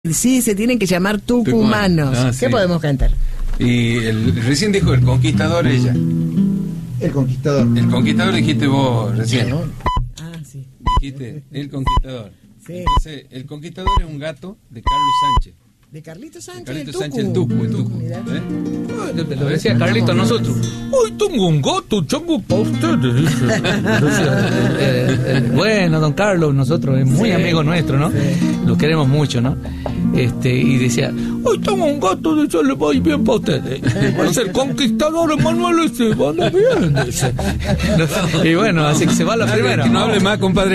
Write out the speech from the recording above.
Sí, se tienen que llamar tucumanos. Ah, ¿Qué sí. podemos cantar? Y recién dijo el conquistador ella. El conquistador. El conquistador dijiste vos recién. ¿No? Ah, sí. Dijiste el conquistador. Sí. Entonces, el conquistador es un gato de Carlos Sánchez. De Carlitos Sánchez, Carlitos el Sánchez, el Tucu. Mirá. ¿Eh? Lo decía Carlito a nosotros. Hoy tengo un gato, chango, para ustedes. Dice. Bueno, don Carlos, nosotros es muy amigo nuestro, ¿no? Lo queremos mucho, ¿no? Y decía, hoy tengo un gato, de eso le va bien para ustedes. Es el conquistador Emanuel, ese, van bien, dice. Y bueno, así que se va la primera. Que no hable más, compadre.